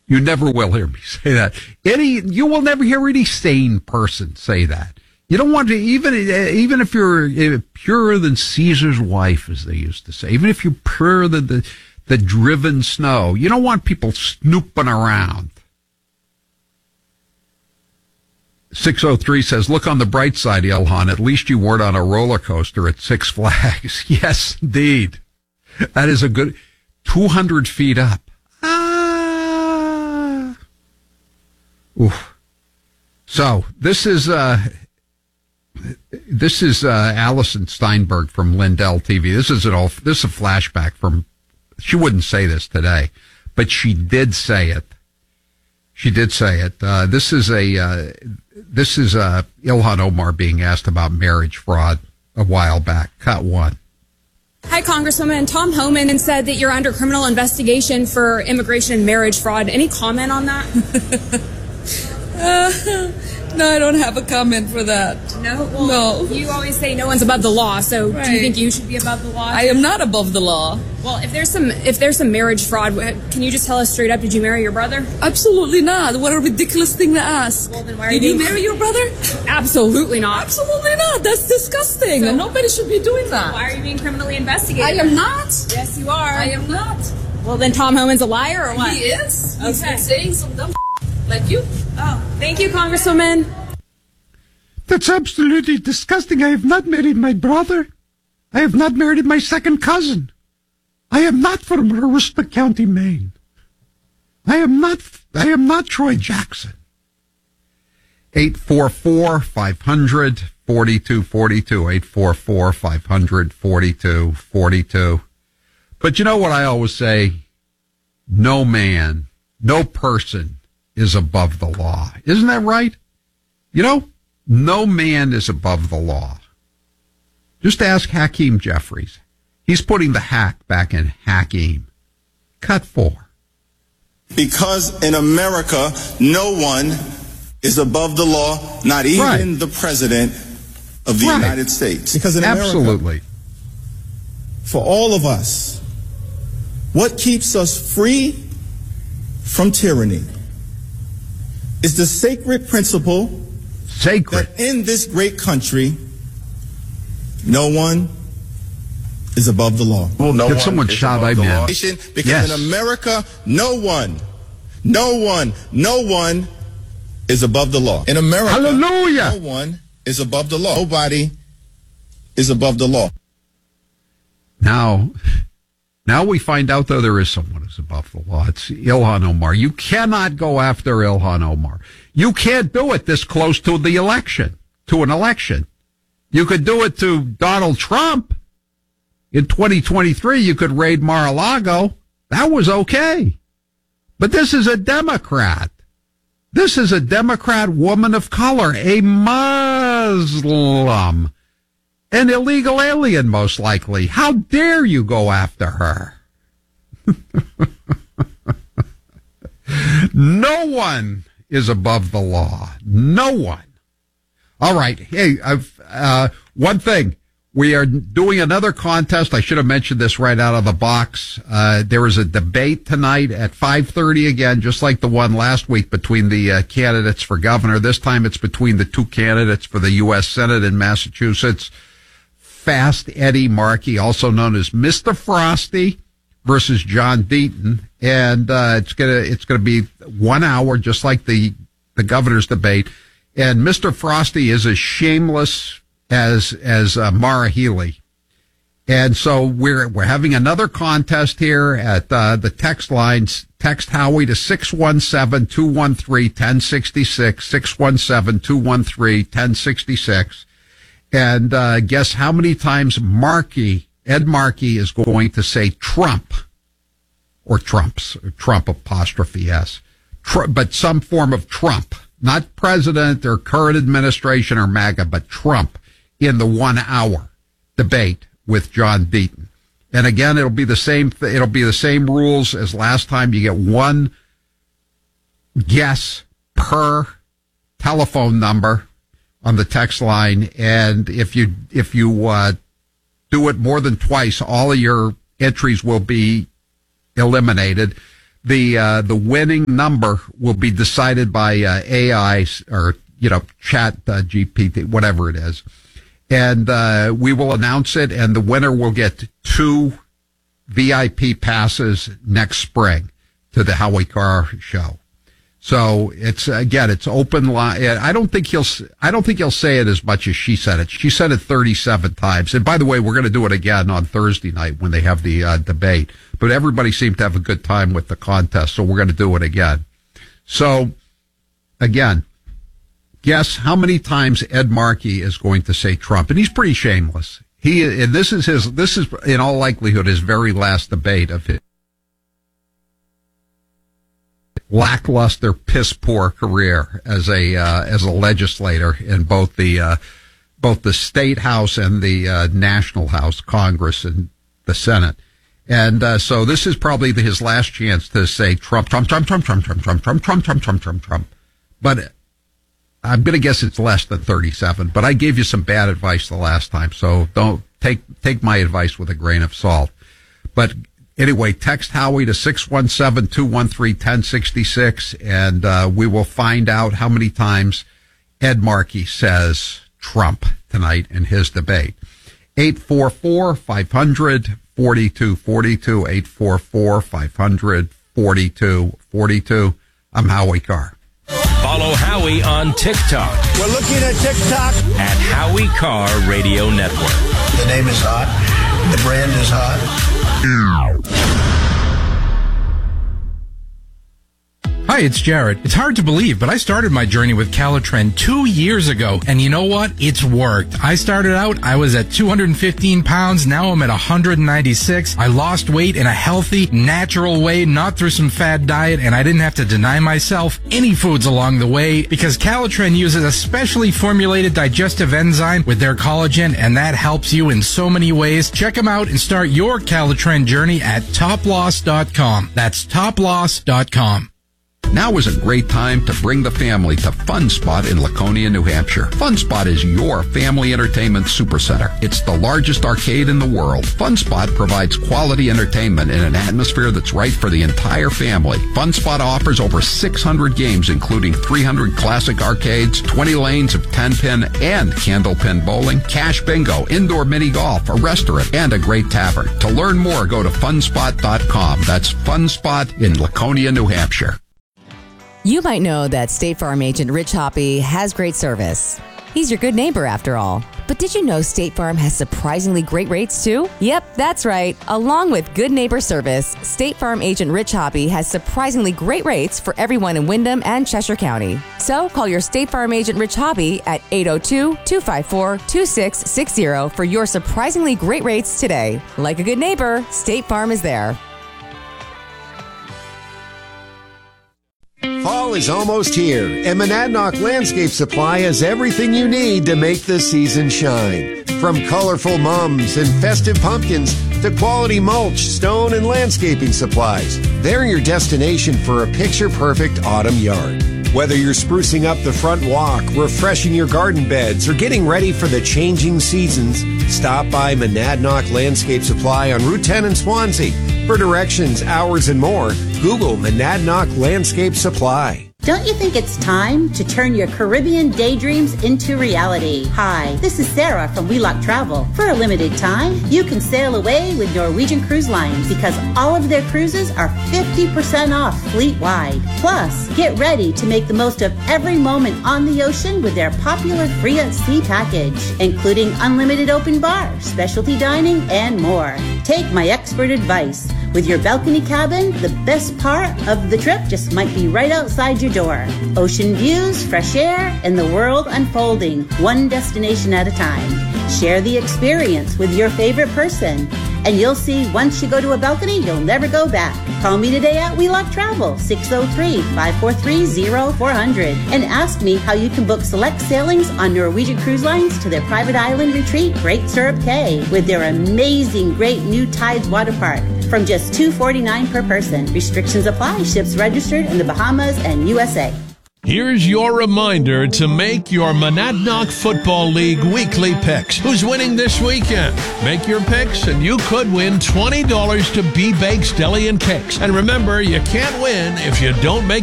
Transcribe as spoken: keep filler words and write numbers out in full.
You never will hear me say that. Any, you will never hear any sane person say that. You don't want to, even, even if you're purer than Caesar's wife, as they used to say, even if you're purer than the, the driven snow, you don't want people snooping around. six oh three says, look on the bright side, Ilhan. At least you weren't on a roller coaster at Six Flags. Yes, indeed. That is a good two hundred feet up. Ah. Oof. So this is, uh, this is, uh, Allison Steinberg from Lindell T V. This is an all, this is a flashback from, she wouldn't say this today, but she did say it. She did say it. Uh, this is a, uh, this is, uh, Ilhan Omar being asked about marriage fraud a while back. Cut one. Hi, Congresswoman. Tom Homan said that you're under criminal investigation for immigration and marriage fraud. Any comment on that? uh, no, I don't have a comment for that. No? Well, no. You always say no one's above the law, so right. Do you think you should be above the law? I am not above the law. Well, if there's some if there's some marriage fraud, can you just tell us straight up, did you marry your brother? Absolutely not. What a ridiculous thing to ask. Well, then why are Did you, you marry your brother? Absolutely not. Absolutely not. That's disgusting. So, nobody should be doing that. Why are you being criminally investigated? I am not. Yes, you are. I am not. Well, then Tom Homan's a liar or what? He is. Okay. He's been saying some dumb like you. Oh, thank you, Congresswoman. That's absolutely disgusting. I have not married my brother. I have not married my second cousin. I am not from Aroostook County, Maine. I am not, I am not Troy Jackson. eight four four, five hundred, forty-two forty-two. eight four four, five hundred, forty-two forty-two. But you know what I always say? No man, no person is above the law. Isn't that right? You know, no man is above the law. Just ask Hakeem Jeffries. He's putting the hack back in Hakeem. Cut four. Because in America, no one is above the law, not even right. the president of the right. United States. Because in Absolutely. America, for all of us, what keeps us free from tyranny is the sacred principle Sacred. that in this great country, no one is above the law. Well, no Did someone shout I man? Because yes. in America, no one, no one, no one is above the law. In America, Hallelujah. no one is above the law. Nobody is above the law. Now, now we find out, though, there is someone who's above the law. It's Ilhan Omar. You cannot go after Ilhan Omar. You can't do it this close to the election, to an election. You could do it to Donald Trump. In twenty twenty-three, you could raid Mar-a-Lago. That was okay. But this is a Democrat. This is a Democrat woman of color, a Muslim, an illegal alien, most likely. How dare you go after her? No one is above the law. No one. All right. Hey, I've, uh, one thing. We are doing another contest. I should have mentioned this right out of the box. Uh, there is a debate tonight at five thirty again, just like the one last week between the uh, candidates for governor. This time it's between the two candidates for the U S Senate in Massachusetts. Fast Eddie Markey, also known as Mister Frosty, versus John Deaton. And, uh, it's gonna, it's gonna be one hour, just like the, the governor's debate. And Mister Frosty is as shameless as, as, uh, Mara Healy. And so we're, we're having another contest here at, uh, the text lines. Text Howie to six one seven, two one three, one oh six six, six one seven, two one three, one oh six six. And, uh, guess how many times Markey, Ed Markey is going to say Trump or Trumps, or Trump apostrophe S, Tr- but some form of Trump, not president or current administration or MAGA, but Trump in the one hour debate with John Deaton. And again, it'll be the same, th- it'll be the same rules as last time. You get one guess per telephone number on the text line. And if you, if you, uh, do it more than twice, all of your entries will be eliminated. the uh, the winning number will be decided by uh, A I or, you know, Chat uh, G P T, whatever it is. And uh, we will announce it, and the winner will get two V I P passes next spring to the Howie Carr show. So it's, again, it's open line. I don't think he'll, I don't think he'll say it as much as she said it. She said it thirty-seven times. And by the way, we're going to do it again on Thursday night when they have the uh, debate. But everybody seemed to have a good time with the contest, so we're going to do it again. So, again, guess how many times Ed Markey is going to say Trump, and he's pretty shameless. He, and this is his, this is in all likelihood his very last debate of his lackluster, piss poor career as a uh, as a legislator in both the uh, both the state house and the uh, national house, Congress and the Senate. And uh, so this is probably his last chance to say Trump, Trump, Trump, Trump, Trump, Trump, Trump, Trump, Trump, Trump, Trump, Trump, Trump. But I'm going to guess it's less than thirty-seven. But I gave you some bad advice the last time, so don't take take my advice with a grain of salt. But anyway, text Howie to six one seven, two one three, one oh six six, and uh, we will find out how many times Ed Markey says Trump tonight in his debate. eight four four, five hundred, forty-two forty-two, eight four four, five hundred, forty-two forty-two. I'm Howie Carr. Follow Howie on TikTok. We're looking at TikTok. At Howie Carr Radio Network. The name is hot. The brand is hot. Hi, it's Jared. It's hard to believe, but I started my journey with Calitren two years ago, and you know what? It's worked. I started out, I was at two hundred fifteen pounds, now I'm at one hundred ninety-six. I lost weight in a healthy, natural way, not through some fad diet, and I didn't have to deny myself any foods along the way, because Calitren uses a specially formulated digestive enzyme with their collagen, and that helps you in so many ways. Check them out and start your Calitren journey at top loss dot com. That's top loss dot com. Now is a great time to bring the family to Fun Spot in Laconia, New Hampshire. Fun Spot is your family entertainment supercenter. It's the largest arcade in the world. Fun Spot provides quality entertainment in an atmosphere that's right for the entire family. Fun Spot offers over six hundred games, including three hundred classic arcades, twenty lanes of ten-pin and candlepin bowling, cash bingo, indoor mini golf, a restaurant, and a great tavern. To learn more, go to fun spot dot com. That's Fun Spot in Laconia, New Hampshire. You might know that State Farm agent Rich Hoppe has great service. He's your good neighbor, after all. But did you know State Farm has surprisingly great rates, too? Yep, that's right. Along with good neighbor service, State Farm agent Rich Hoppe has surprisingly great rates for everyone in Windham and Cheshire County. So call your State Farm agent Rich Hoppe at eight oh two, two five four, two six six zero for your surprisingly great rates today. Like a good neighbor, State Farm is there. Fall is almost here, and Monadnock Landscape Supply has everything you need to make the season shine. From colorful mums and festive pumpkins to quality mulch, stone, and landscaping supplies, they're your destination for a picture-perfect autumn yard. Whether you're sprucing up the front walk, refreshing your garden beds, or getting ready for the changing seasons, stop by Monadnock Landscape Supply on Route ten in Swansea. For directions, hours, and more, Google Monadnock Landscape Supply. Don't you think it's time to turn your Caribbean daydreams into reality? Hi, this is Sarah from Wheelock Travel. For a limited time, you can sail away with Norwegian Cruise Lines because all of their cruises are fifty percent off fleet-wide. Plus, get ready to make the most of every moment on the ocean with their popular Free at Sea package, including unlimited open bar, specialty dining, and more. Take my expert advice. With your balcony cabin, the best part of the trip just might be right outside your door. Ocean views, fresh air, and the world unfolding, one destination at a time. Share the experience with your favorite person, and you'll see once you go to a balcony, you'll never go back. Call me today at Wheelock Travel, six oh three, five four three, oh four hundred, and ask me how you can book select sailings on Norwegian Cruise Lines to their private island retreat, Great Stirrup Cay, with their amazing Great New Tides Water Park, from just two hundred forty-nine dollars per person. Restrictions apply. Ships registered in the Bahamas and U S A. Here's your reminder to make your Monadnock Football League weekly picks. Who's winning this weekend? Make your picks and you could win twenty dollars to B-Bakes Deli and Cakes. And remember, you can't win if you don't make